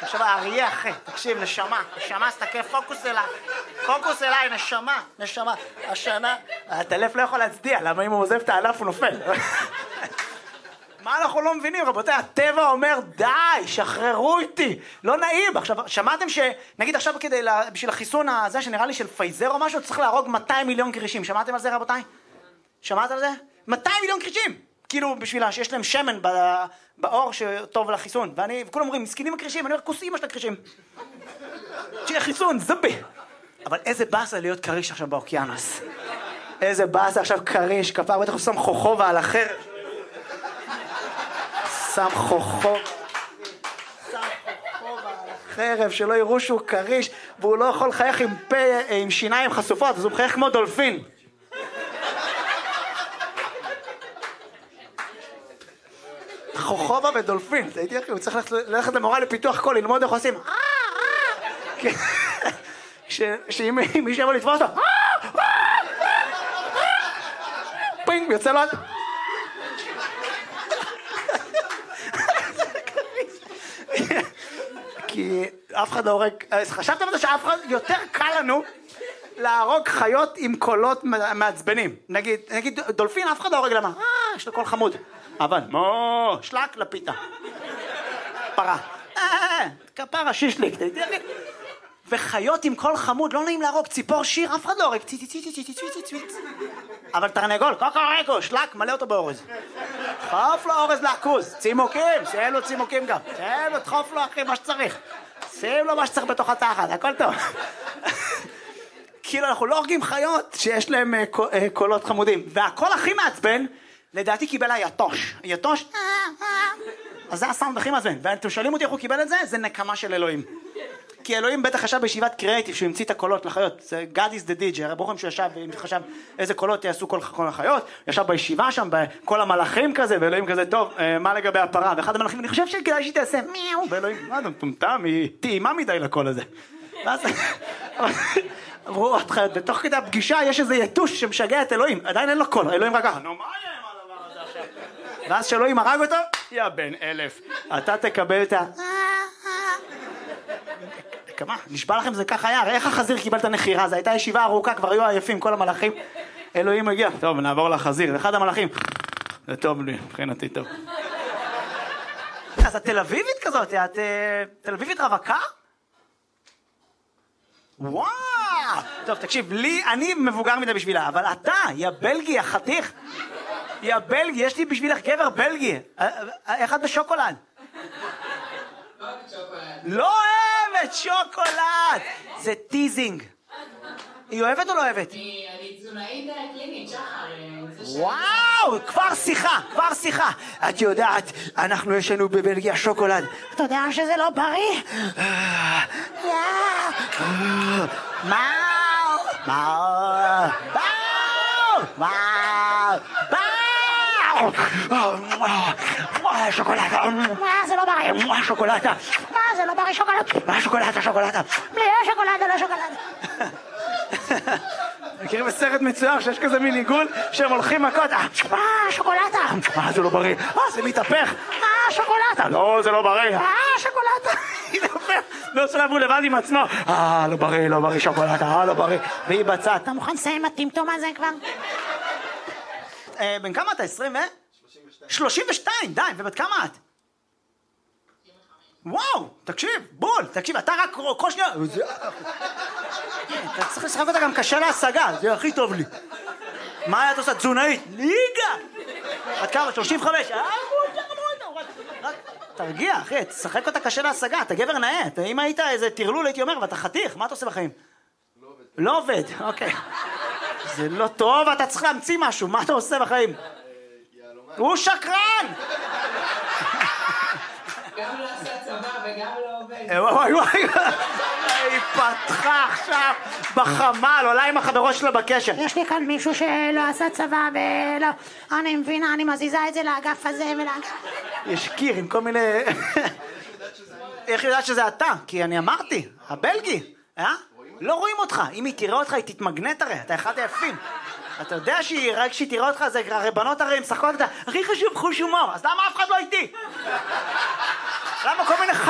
עכשיו האריה אחי, תקשיב, נשמה, תסתכל, פוקוס אליי, נשמה, השנה, הטלף לא יכול להצדיע, למה אם הוא עוזב את הענף הוא נופל. מה אנחנו לא מבינים, רבותיי? הטבע אומר, די, שחררו איתי, לא נעים. עכשיו, שמעתם שנגיד עכשיו בשביל החיסון הזה, שנראה לי של פייזר או משהו, צריך להרוג 200 מיליון קרישים. שמעתם על זה, רבותיי? שמעת על זה? 200 מיליון קרישים! כאילו, בשבילה שיש להם שמן באור שטוב לחיסון. וכולם אומרים, מסכנים הקרישים, אני אומר, כוס אמא של הקרישים. שיהיה חיסון, זבי. אבל איזה באסה להיות קריש עכשיו באוקיינוס. איזה באסה עכשיו קריש, כפר, בטח הוא שם חוכובה על החרב. שם חוכובה על החרב, שלא יראו שהוא קריש, והוא לא יכול לחייך עם פה, עם שיניים חשופות, אז הוא מחייך כמו דולפין. חוכובה ודולפין, הייתי אחי, הוא צריך ללכת למורה לפיתוח קול, ללמוד איך עושים. שאם מישהו יבוא לתפוס אותו, פינג, יוצא לו... כי אף אחד לא הורג, חשבתם על זה שאף אחד, יותר קל לנו להרוג חיות עם קולות מעצבנים. נגיד דולפין, אף אחד לא הורג, למה? יש לו קול חמוד. אבל, שלק לפיתה. פרה. כפרה, שישליק. וחיות עם קול חמוד, לא נעים להרוג, ציפור שיר, אף אחד לא הורג. אבל תרנגול, קוקוריקו, שלק, מלא אותו באורז. דחוף לו אורז לעכוז, צימוקים, שיהיה לו צימוקים גם. דחוף לו אחי מה שצריך. שים לו מה שצריך בתוך התחת, הכל טוב. כאילו אנחנו לא הורגים חיות שיש להם קולות חמודים. והקול הכי מעצבן, לדעתי קיבל היתוש. היתוש, אז זה הסאונד הכי מעצבן. ואתם שואלים אותי איך הוא קיבל את זה? זה נקמה של אלוהים. כי אלוהים בטח חשב בישיבת קריאטיב שהוא המציא את הקולות לחיות. זה God is the DJ. הרב רוחם שישב וחשב איזה קולות יעשו כל החיות. ישב בישיבה שם, בכל המלאכים כזה, ואלוהים כזה, טוב, מה לגבי הפרה? ואחד המלאכים, אני חושב שכדאי שהיא תעשה מיהו. ואלוהים, מה אתה מטומטם? היא טעימה מדי לקול הזה. ואז אמרו עוד חיות, בתוך כדי הפגישה יש איזה יתוש שמשגע את אלוהים. עדיין אין לו קול. אלוהים רק ככה, נו מה יהיה עם הדבר הזה עכשיו? ואז שאלוהים הרג אותו, יא בן 1000, אתה תקבל את ה... כמה? נשבע לכם זה ככה היה, הרי איך החזיר קיבל את הנחירה? זו הייתה ישיבה ארוכה, כבר היו עייפים כל המלאכים. אלוהים מגיע, טוב נעבור לחזיר, אחד המלאכים, זה טוב לי, מבחינתי טוב. אז את תל אביבית כזאת, את תל אביבית רווקה? וואו! טוב תקשיב, אני מבוגר מדי בשבילה, אבל אתה, יא בלגי, החתיך, יא בלגי, יש לי בשבילך גבר בלגי, איך את בשוקולד? לא אוהבת שוקולד, זה טיזינג. היא אוהבת או לא אוהבת? אני תזונאית קלינית, שחר. וואו, כבר שיחה. את יודעת, אנחנו יש לנו בבלגיה שוקולד. אתה יודע שזה לא בריא? שוקולדה, זה לא בריא, שוקולדה, זה לא בריא, שוקולדה, בלי שוקולדה, לא שוקולדה. מכירים בסרט מצויר שיש כזה מין עיגול שהם הולכים מכות, שוקולדה, זה לא בריא, זה מתהפך, שוקולדה, לא זה לא בריא, שוקולדה, מתהפך, לא עושה לעבור לבד עם עצמו, לא בריא, שוקולדה, לא בריא, והיא בצד, אתה מוכן לסיים הטמטום הזה כבר? בן כמה אתה? 20 ו? 32, די, ובת כמה את? וואו, תקשיב, אתה רק כל שנייה. אתה צריך לשחק אותה גם קשה להשגה, זה הכי טוב לי. מה את עושה? תזונאית? ליגה! בת כמה? 35? רק תרגיע, אחי, תשחק אותה קשה להשגה, אתה גבר נאה. אם היית איזה תרלול הייתי אומר, ואתה חתיך, מה אתה עושה בחיים? לא עובד, אוקיי. זה לא טוב, אתה צריך להמציא משהו, מה אתה עושה בחיים? הוא שקרן! גם לא עשה צבא וגם לא עובד. וואי, היא פתחה עכשיו בחמל, עולה עם החברות שלה בקשר. יש לי כאן מישהו שלא עשה צבא ולא... אני מבינה, אני מזיזה את זה לאגף הזה ולאגף... יש קיר עם כל מיני... איך יודעת שזה אתה? כי אני אמרתי, הבלגי, לא רואים אותך, אם היא תראה אותך היא תתמגנט הרי, אתה אחד היפים. אתה יודע רק שהיא תראה אותך, זה הרי בנות הרי משחקות, הכי חשוב חוש הומור, אז למה אף אחד לא איתי? למה כל מיני